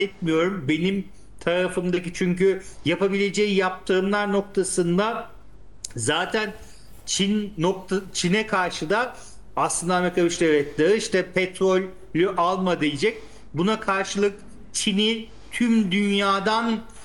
etmiyorum. Benim tarafımdaki, çünkü yapabileceği yaptırımlar noktasında zaten Çin'e karşı da aslında Amerika Birleşik Devletleri işte petrolü alma diyecek. Buna karşılık Çin'i tüm dünyadan